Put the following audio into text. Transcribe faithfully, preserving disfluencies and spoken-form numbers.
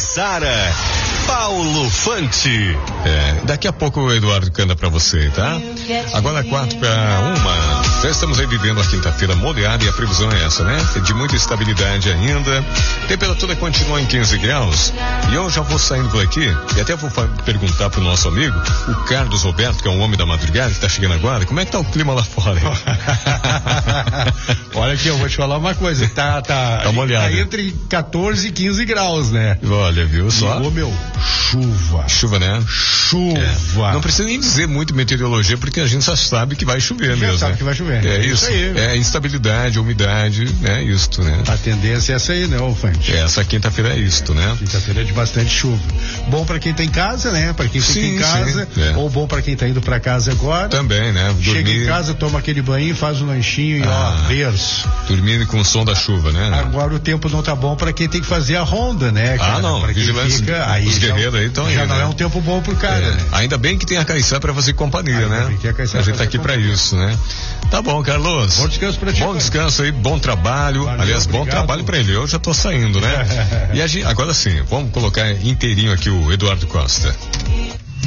Sara, Paulo Fante. É, daqui a pouco o Eduardo canta pra você, tá? Agora quatro para uma. Já estamos aí vivendo a quinta-feira molhada e a previsão é essa, né? De muita estabilidade ainda. Temperatura continua em quinze graus. E eu já vou saindo por aqui e até vou perguntar pro nosso amigo, o Carlos Roberto, que é um homem da madrugada, que tá chegando agora, como é que tá o clima lá fora? Olha aqui, eu vou te falar uma coisa, tá, tá, tá molhado. Tá entre quatorze e quinze graus, né? Olha, viu só? Ô, meu, chuva. Chuva, né? Chuva. É. Não precisa nem dizer muito meteorologia, porque a gente já sabe que vai chover já mesmo. sabe né? que vai chover. É, é isso. Aí, é instabilidade, umidade, né? Isto, né? A tendência é essa aí, né, Fante? Essa quinta-feira é isto, né? Quinta-feira é de bastante chuva. Bom pra quem tá em casa, né? Pra quem fica sim, em casa. Sim, é. Ou bom pra quem tá indo pra casa agora. Também, né? Dormir... Chega em casa, toma aquele banho, faz um lanchinho ah, e ó, berço. Dormindo com o som da chuva, né? Agora o tempo não tá bom pra quem tem que fazer a ronda, né, cara? Ah, não. Pra quem fica, aí os guerreiros aí estão aí, já né? não é um tempo bom pro cara, é. né? Ainda bem que tem a Caiçá pra fazer companhia, ainda né? Que a, a gente tá aqui pra isso, né? Tá bom, Carlos. Bom descanso pra ti. Bom descanso aí, bom trabalho. Valeu, aliás, bom obrigado. Trabalho pra ele. Eu já tô saindo, né? E a gente, agora sim, vamos colocar inteirinho aqui o Eduardo Costa.